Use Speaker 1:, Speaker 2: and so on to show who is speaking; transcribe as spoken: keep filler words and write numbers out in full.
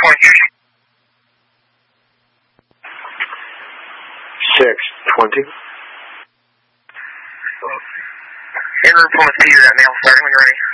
Speaker 1: twenty.
Speaker 2: six twenty.
Speaker 1: In room full of Peter, that mail starting when you're ready.